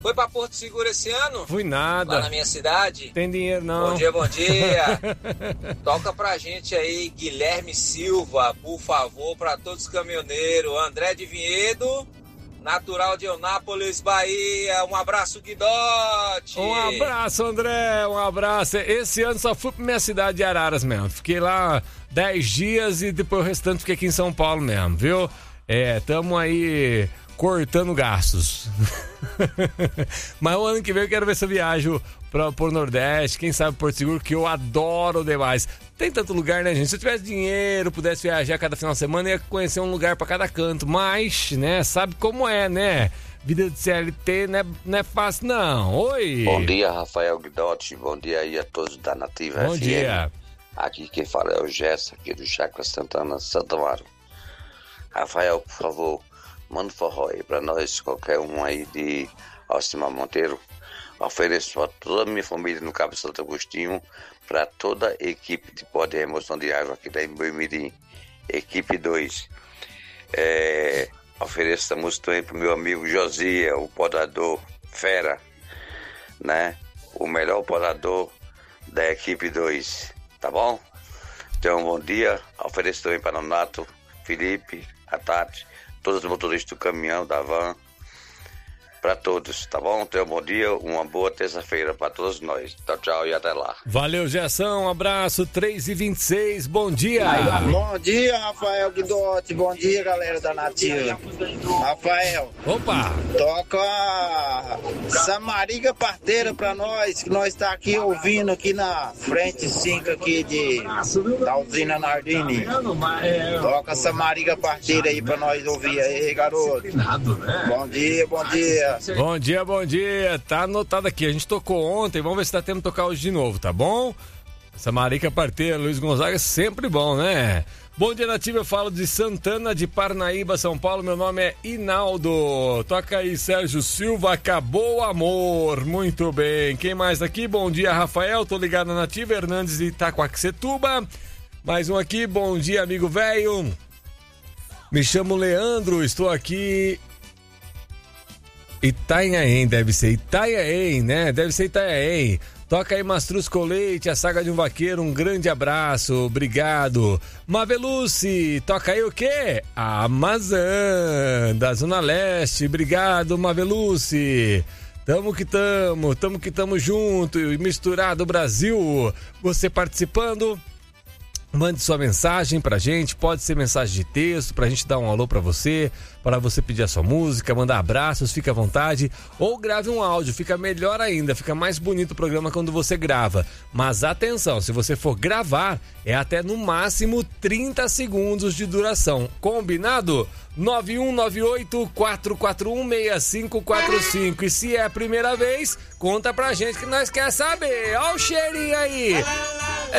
Foi pra Porto Seguro esse ano? Fui nada. Lá na minha cidade? Tem dinheiro não. Bom dia, bom dia. Toca pra gente aí, Guilherme Silva, por favor, pra todos os caminhoneiros. André de Vinhedo, natural de Eunápolis, Bahia. Um abraço, Guidote. Um abraço, André, um abraço. Esse ano só fui pra minha cidade de Araras mesmo. Fiquei lá 10 dias e depois o restante fiquei aqui em São Paulo mesmo, viu? Tamo aí cortando gastos. Mas o ano que vem eu quero ver se eu viajo pro Nordeste, quem sabe Porto Seguro, que eu adoro demais. Tem tanto lugar, né, gente? Se eu tivesse dinheiro, pudesse viajar cada final de semana, eu ia conhecer um lugar pra cada canto. Mas, né, sabe como é, né? Vida de CLT não é fácil, não. Oi! Bom dia, Rafael Guidotti. Bom dia aí a todos da Nativa Bom FM. dia. Aqui quem fala é o Gerson, aqui do Chácara Santana, Santo Amaro. Rafael, por favor, manda um forró aí pra nós, qualquer um aí de Alcimar Monteiro. Ofereço pra toda a minha família no Cabo Santo Agostinho, pra toda a equipe de pó de remoção de água aqui da Emboimirim, equipe 2. Ofereço essa música também pro meu amigo Josia, o podador fera, né? O melhor podador da equipe 2, tá bom? Então, bom dia. Ofereço também para Nonato, Felipe, a Tati, todos os motoristas do caminhão, da van, para todos, tá bom? Então, bom dia, uma boa terça-feira para todos nós. Tchau, tchau e até lá. Valeu, Gerson, um abraço, 3h26, bom dia. Bom dia, Rafael Guidotti, bom dia, galera da Nativa. Rafael, opa, toca Samariga Parteira pra nós, que nós tá aqui ouvindo aqui na frente 5 aqui da usina Nardini. Toca Samariga Parteira aí pra nós ouvir aí, garoto. Bom dia, bom dia. Bom dia, bom dia. Tá anotado aqui. A gente tocou ontem, vamos ver se dá tempo de tocar hoje de novo, tá bom? Samarica Parteira, Luiz Gonzaga, sempre bom, né? Bom dia, Nativa. Eu falo de Santana de Parnaíba, São Paulo. Meu nome é Inaldo. Toca aí, Sérgio Silva, Acabou o Amor. Muito bem. Quem mais aqui? Bom dia, Rafael. Tô ligado na Nativa. Hernandes de Itaquaquecetuba. Mais um aqui. Bom dia, amigo velho. Me chamo Leandro. Estou aqui... Itanhaém, deve ser Itanhaém, né? Deve ser Itanhaém. Toca aí Mastruz com Leite, a saga de um vaqueiro, um grande abraço, obrigado. Mavelucci, toca aí o quê? A Amazã, da Zona Leste, obrigado, Mavelucci. Tamo que tamo junto, misturado Brasil. Você participando? Mande sua mensagem pra gente, pode ser mensagem de texto, pra gente dar um alô pra você, para você pedir a sua música, mandar abraços, fica à vontade, ou grave um áudio, fica melhor ainda, fica mais bonito o programa quando você grava. Mas atenção, se você for gravar, é até no máximo 30 segundos de duração, combinado? 9198-441-6545. E se é a primeira vez, conta pra gente que nós quer saber. Ó o cheirinho aí.